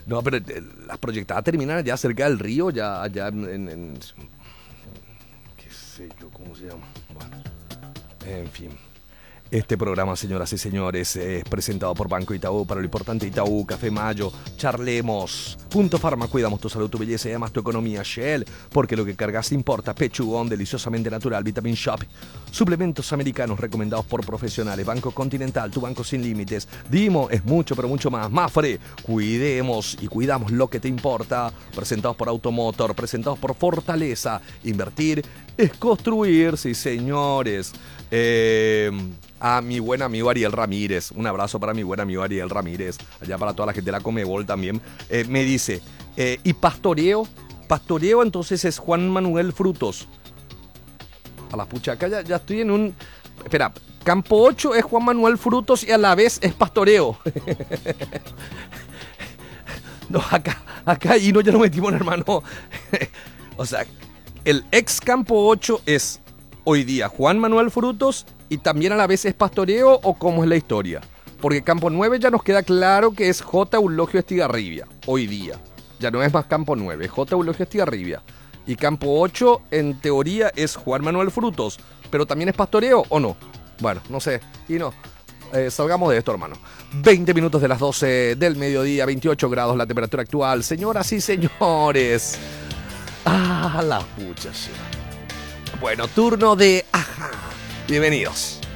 No, pero las proyectadas terminan allá cerca del río, ya allá qué sé yo, ¿cómo se llama? Bueno, en fin. Este programa, señoras y señores, es presentado por Banco Itaú, para lo importante Itaú, Café Mayo, charlemos, Punto Farma, cuidamos tu salud, tu belleza y además tu economía, Shell, porque lo que cargas importa, Pechugón, deliciosamente natural, Vitamin Shop, suplementos americanos recomendados por profesionales, Banco Continental, tu banco sin límites, Dimo, es mucho pero mucho más, Mafre, cuidemos y cuidamos lo que te importa, presentados por Automotor, presentados por Fortaleza, invertir es construir, sí señores. A mi buen amigo Ariel Ramírez, un abrazo para mi buen amigo Ariel Ramírez, allá para toda la gente de la Comebol también, me dice, ¿y pastoreo? Pastoreo entonces es Juan Manuel Frutos. A la pucha, acá ya estoy en un... Espera, Campo 8 es Juan Manuel Frutos y a la vez es pastoreo. No, acá y no, ya no metimos, hermano. O sea, el ex Campo 8 es hoy día Juan Manuel Frutos y también a la vez es pastoreo, o cómo es la historia. Porque Campo 9 ya nos queda claro que es J. Eulogio Estigarribia, hoy día. Ya no es más Campo 9, es J. Eulogio Estigarribia. Y Campo 8 en teoría es Juan Manuel Frutos, pero también es pastoreo, ¿o no? Bueno, no sé, y no. Salgamos de esto, hermano. 20 minutos de las 12 del mediodía, 28 grados la temperatura actual. Señoras y señores. La pucha, sí. Bueno, turno de Ajá. Bienvenidos.